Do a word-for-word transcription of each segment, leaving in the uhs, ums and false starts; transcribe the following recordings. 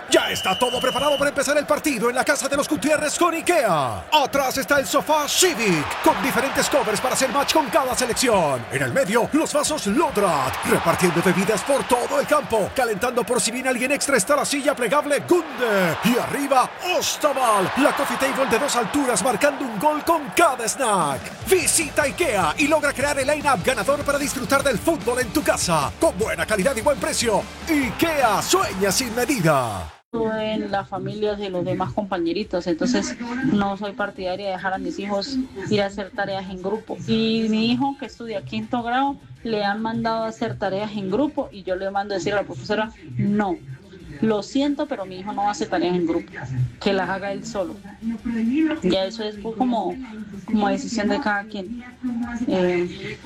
Ya está todo preparado para empezar el partido en la casa de los Gutiérrez con IKEA. Atrás está el sofá Civic, con diferentes covers para hacer match con cada selección. En el medio, los vasos Lodrat, repartiendo bebidas por todo el campo. Calentando por si viene alguien extra está la silla plegable Gunde. Y arriba, Ostaval, la coffee table de dos alturas marcando un gol con cada snack. Visita IKEA y logra crear el line-up ganador para disfrutar del fútbol en tu casa. Con buena calidad y buen precio. IKEA, sueña sin medida. En las familias de los demás compañeritos, entonces no soy partidaria de dejar a mis hijos ir a hacer tareas en grupo. Y mi hijo que estudia quinto grado le han mandado a hacer tareas en grupo y yo le mando a decir a la profesora, no, lo siento, pero mi hijo no hace tareas en grupo, que las haga él solo. Ya eso es como, como decisión de cada quien. Eh,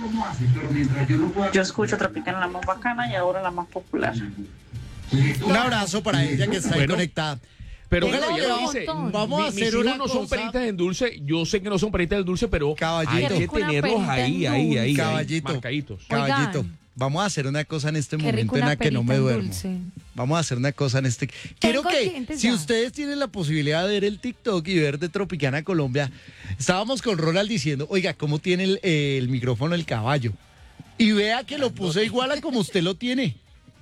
yo escucho Tropicana, la más bacana, y ahora la más popular. Un abrazo para ella que está ahí Bueno, conectada. Pero Venga, bueno, ella lo vamos dice, vamos a mi- hacer mis una hijos no son cosa. peritas en dulce, yo sé que no son peritas en dulce, pero Caballito. hay que Qué rico una tenerlos perita ahí, en ahí, ahí, ahí, Caballito. marcaditos. Caballito, Oigan. vamos a hacer una cosa en este Qué momento rico en una la que no me perita en duermo. dulce. Vamos a hacer una cosa en este. Quiero Tengo que, clientes si ya. ustedes tienen la posibilidad de ver el TikTok y ver de Tropicana Colombia, estábamos con Ronald diciendo, oiga, ¿cómo tiene el, eh, el micrófono el caballo? Y vea que lo puse igual a como usted lo tiene.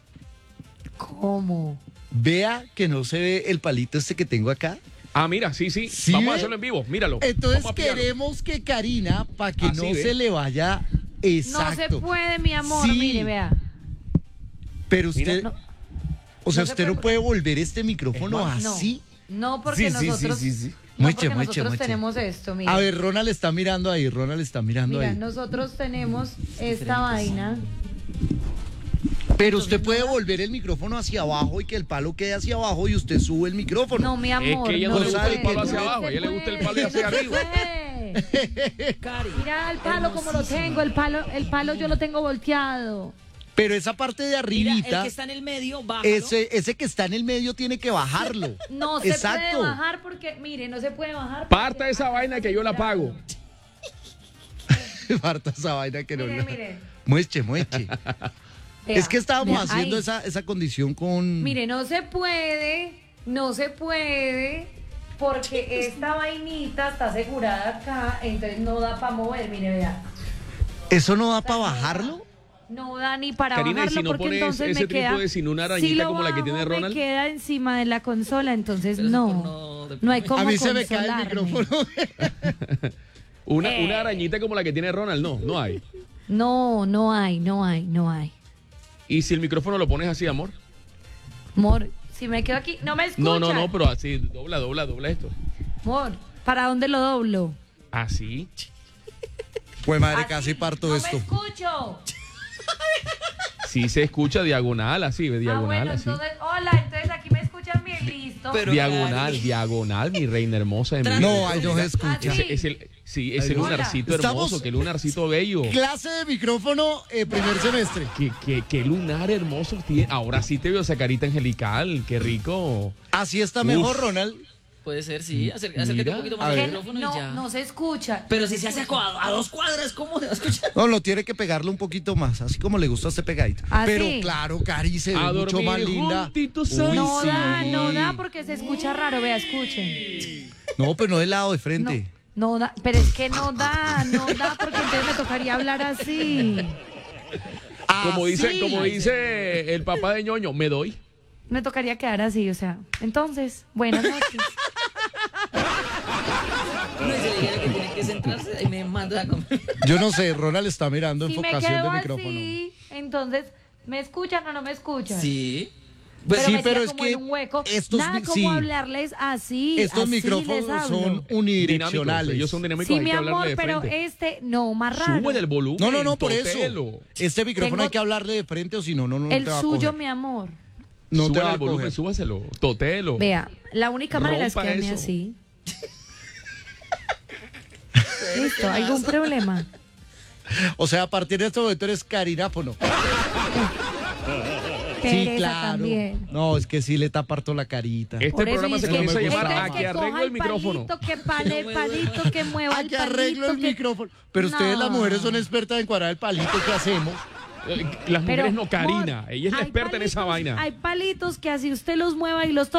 ¿Cómo? Vea que no se ve el palito este que tengo acá. Ah, mira, sí, sí, ¿Sí vamos ve? a hacerlo en vivo, míralo. Entonces Vamos a pillarlo. queremos que Karina, para que Así no ve. se le vaya exacto. No se puede, mi amor, Sí. mire, vea. Pero usted, Mira. No. o sea, no se usted no puede- puede volver este micrófono Es más, No. así. No, porque Sí, sí, sí, nosotros, sí, sí. no, Muche, porque muche, nosotros muche. tenemos esto, mira. A ver, Ronald está mirando ahí, Ronald está mirando Mira, ahí. nosotros tenemos esta vaina. Pero usted puede volver el micrófono hacia abajo y que el palo quede hacia abajo y usted sube el micrófono. No, mi amor. que ella no no le gusta se el palo puede, hacia no abajo, se a ella le gusta el palo puede, hacia no se arriba. puede. Mira el palo como lo tengo, el palo, el palo yo lo tengo volteado. Pero esa parte de Mira, el arribita, que está en el medio, bájalo. ese, ese que está en el medio tiene que bajarlo. No se Exacto. puede bajar porque, mire, no se puede bajar. Parta esa vaina que yo la pago. Parta esa vaina que no. Mire, mire. Mueche, mueche. Vea, Es que estábamos vea, haciendo ahí. esa, esa condición con. Mire, no se puede, no se puede, porque esta vainita está asegurada acá, entonces no da para mover, mire, vea. ¿Eso no da para bajarlo? No da ni para Karina, ¿y bajarlo si no porque pones entonces ese me queda... trípode sin una arañita si lo como la que tiene bajo, Ronald? me queda encima de la consola, entonces Pero eso no, por no de- no hay como A mí se me cae el consolarme. micrófono. Una, Eh. una arañita como la que tiene Ronald, no, no hay. No, no hay, no hay, no hay. ¿Y si el micrófono lo pones así, amor? Amor, si me quedo aquí, no me escuchas. No, no, no, pero así, dobla, dobla, dobla esto. Amor, ¿para dónde lo doblo? Así. Pues madre, Así, casi parto no esto. me escucho. Sí se escucha diagonal, así, ve, Ah, diagonal, bueno, así. entonces, hola, entonces aquí me escuchan bien, listo. Pero- Diagonal, Ay. diagonal, mi reina hermosa de mi vida. No, ahí no se escucha. Así. Ese- es el, sí, ese Ay, no. lunarcito Estamos- hermoso, qué lunarcito bello. Clase de micrófono, eh, primer semestre. Qué, qué, qué lunar hermoso tiene. Ahora sí te veo esa carita angelical, qué rico. Así está mejor, Uf. Ronald. Puede ser, sí. Acer- acércate Mira. un poquito A más al ver. micrófono y no, ya. no se escucha. Pero si se hace a, a dos cuadras, ¿cómo se va a escuchar? No, lo tiene que pegarle un poquito más, así como le gusta a este pegadito. ¿Ah, Pero sí? claro, Cari se ve A mucho dormir más linda. juntitos, Uy, No sí. da, no da porque se escucha raro, vea, escuchen. No, pero no del lado de No, frente. no da, pero es que no da, no da porque entonces me tocaría hablar así. Como Así. dice, como dice el papá de ñoño, me doy. Me tocaría quedar así, o sea. Entonces, buenas noches. No, y si le dijera que tiene que centrarse, ahí me manda a comer. Yo no sé, Ronald está mirando Si me enfocación quedo de micrófono. así, entonces, ¿me escuchan o no me escuchan? Sí. Pero sí, me pero queda es como que en un hueco. estos Nada mi- como sí. hablarles así. Estos así les micrófonos hablo. son unidireccionales. Dinámicos, ellos son dinámicos, Sí, hay mi que amor, hablarle de pero frente. este no, más raro. Sube el volumen. No, no, no, por totelo. eso. Este micrófono Tengo- hay que hablarle de frente o si no, no, no El te va a suyo, coger. mi amor. No te Súbele va a el volumen, coger. súbaselo. Totelo. Vea, la única manera es Rompa quedarme eso. así. Listo, ¿algún problema? O sea, a partir de este momento eres carináfono. Sí, Teresa claro. también. No, es que sí le tapa harto la carita. Este Por eso programa se dice, comienza a me gusta llamar más. A entonces que arreglo coja el micrófono. palito, que pale el palito, que mueva A el que palito. arreglo el que- micrófono. Pero ustedes, No. las mujeres, son expertas en cuadrar el palito. ¿Qué hacemos? Eh, Las Pero, mujeres no, Karina. amor, Ella es la hay experta en esa palitos- vaina. Hay palitos que así usted los mueva y los